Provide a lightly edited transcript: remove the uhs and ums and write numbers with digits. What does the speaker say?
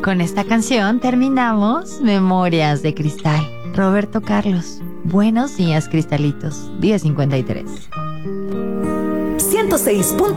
Con esta canción terminamos Memorias de Cristal. Roberto Carlos. Buenos días, cristalitos. 10:53. 106.